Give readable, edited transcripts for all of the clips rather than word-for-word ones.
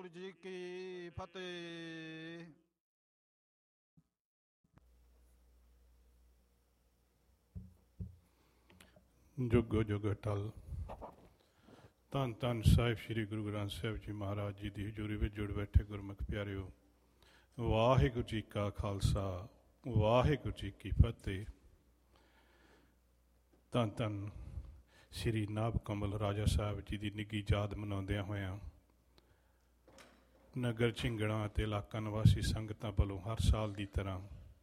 ਵਾਹਿਗੁਰੂ ਜੀ ਕੀ ਫਤਿਹ। ਜੁਗੋ ਜੁਗ ਅਟਲ। ਧੰਨ ਧੰਨ ਸਾਹਿਬ ਸ੍ਰੀ ਗੁਰੂ ਗ੍ਰੰਥ ਸਾਹਿਬ ਜੀ ਮਹਾਰਾਜ ਜੀ ਦੀ ਹਜ਼ੂਰੀ ਵਿੱਚ ਜੁੜ ਬੈਠੇ ਗੁਰਮੁਖ ਪਿਆਰਿਓ, ਵਾਹਿਗੁਰੂ ਜੀ ਕਾ ਖਾਲਸਾ, ਵਾਹਿਗੁਰੂ ਜੀ ਕੀ ਫਤਿਹ। ਧੰਨ ਧੰਨ ਸ੍ਰੀ ਨਾਭ ਕਮਲ ਰਾਜਾ ਸਾਹਿਬ ਜੀ ਦੀ ਨਿੱਘੀ ਯਾਦ ਮਨਾਉਂਦਿਆਂ ਹੋਇਆਂ ਨਗਰ ਝਿੰਗੜਾਂ ਅਤੇ ਇਲਾਕਾ ਨਿਵਾਸੀ ਸੰਗਤਾਂ ਵੱਲੋਂ ਹਰ ਸਾਲ ਦੀ ਤਰ੍ਹਾਂ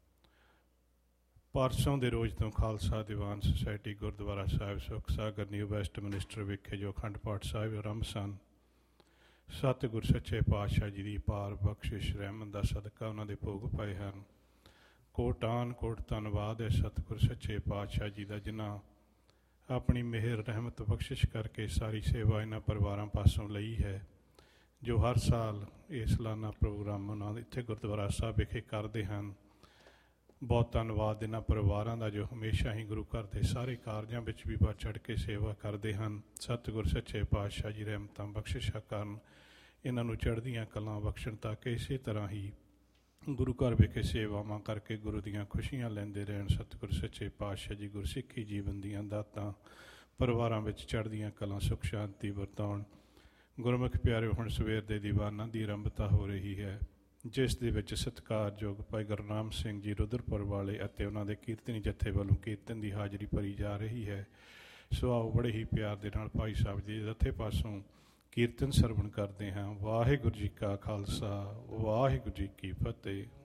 ਪਰਸੋਂ ਦੇ ਰੋਜ਼ ਤੋਂ ਖਾਲਸਾ ਦੀਵਾਨ ਸੁਸਾਇਟੀ ਗੁਰਦੁਆਰਾ ਸਾਹਿਬ ਸੁੱਖ ਸਾਗਰ ਨਿਊ ਵੈਸਟਮਿਨਿਸਟਰ ਵਿਖੇ ਜੋ ਅਖੰਡ ਪਾਠ ਸਾਹਿਬ ਆਰੰਭ ਸਨ, ਸਤਿਗੁਰ ਸੱਚੇ ਪਾਤਸ਼ਾਹ ਜੀ ਦੀ ਪਾਰ ਬਖਸ਼ਿਸ਼ ਰਹਿਮਤ ਦਾ ਸਦਕਾ ਉਹਨਾਂ ਦੇ ਭੋਗ ਪਏ ਹਨ। ਕੋਟਾਨ ਕੋਟ ਧੰਨਵਾਦ ਹੈ ਸਤਿਗੁਰ ਸੱਚੇ ਪਾਤਸ਼ਾਹ ਜੀ ਦਾ, ਜਿਨ੍ਹਾਂ ਆਪਣੀ ਮਿਹਰ ਰਹਿਮਤ ਬਖਸ਼ਿਸ਼ ਕਰਕੇ ਸਾਰੀ ਸੇਵਾ ਇਹਨਾਂ ਪਰਿਵਾਰਾਂ ਪਾਸੋਂ ਲਈ ਹੈ, ਜੋ ਹਰ ਸਾਲ ਇਹ ਸਾਲਾਨਾ ਪ੍ਰੋਗਰਾਮ ਉਹਨਾਂ ਦੇ ਇੱਥੇ ਗੁਰਦੁਆਰਾ ਸਾਹਿਬ ਵਿਖੇ ਕਰਦੇ ਹਨ। ਬਹੁਤ ਧੰਨਵਾਦ ਇਹਨਾਂ ਪਰਿਵਾਰਾਂ ਦਾ, ਜੋ ਹਮੇਸ਼ਾ ਹੀ ਗੁਰੂ ਘਰ ਦੇ ਸਾਰੇ ਕਾਰਜਾਂ ਵਿੱਚ ਵੀ ਵੱਧ ਚੜ੍ਹ ਕੇ ਸੇਵਾ ਕਰਦੇ ਹਨ। ਸਤਿਗੁਰ ਸੱਚੇ ਪਾਤਸ਼ਾਹ ਜੀ ਰਹਿਮਤਾਂ ਬਖਸ਼ਿਸ਼ਾਂ ਕਰਨ, ਇਹਨਾਂ ਨੂੰ ਚੜ੍ਹਦੀਆਂ ਕਲਾਂ ਬਖਸ਼ਣ, ਤਾਂ ਕਿ ਇਸੇ ਤਰ੍ਹਾਂ ਹੀ ਗੁਰੂ ਘਰ ਵਿਖੇ ਸੇਵਾਵਾਂ ਕਰਕੇ ਗੁਰੂ ਦੀਆਂ ਖੁਸ਼ੀਆਂ ਲੈਂਦੇ ਰਹਿਣ। ਸਤਿਗੁਰ ਸੱਚੇ ਪਾਤਸ਼ਾਹ ਜੀ ਗੁਰਸਿੱਖੀ ਜੀਵਨ ਦੀਆਂ ਦਾਤਾਂ ਪਰਿਵਾਰਾਂ ਵਿੱਚ ਚੜ੍ਹਦੀਆਂ ਕਲਾਂ ਸੁੱਖ ਸ਼ਾਂਤੀ ਵਰਤਾਉਣ। ਗੁਰਮੁਖ ਪਿਆਰਿਓ, ਹੁਣ ਸਵੇਰ ਦੇ ਦੀਵਾਨਾਂ ਦੀ ਆਰੰਭਤਾ ਹੋ ਰਹੀ ਹੈ, ਜਿਸ ਦੇ ਵਿੱਚ ਸਤਿਕਾਰਯੋਗ ਭਾਈ ਗੁਰਨਾਮ ਸਿੰਘ ਜੀ ਰੁਦਰਪੁਰ ਵਾਲੇ ਅਤੇ ਉਹਨਾਂ ਦੇ ਕੀਰਤਨੀ ਜਥੇ ਵੱਲੋਂ ਕੀਰਤਨ ਦੀ ਹਾਜ਼ਰੀ ਭਰੀ ਜਾ ਰਹੀ ਹੈ। ਸੋ ਆਓ ਬੜੇ ਹੀ ਪਿਆਰ ਦੇ ਨਾਲ ਭਾਈ ਸਾਹਿਬ ਜੀ ਦੇ ਜਥੇ ਪਾਸੋਂ ਕੀਰਤਨ ਸਰਵਣ ਕਰਦੇ ਹਾਂ। ਵਾਹਿਗੁਰੂ ਜੀ ਕਾ ਖਾਲਸਾ, ਵਾਹਿਗੁਰੂ ਜੀ ਕੀ ਫਤਿਹ।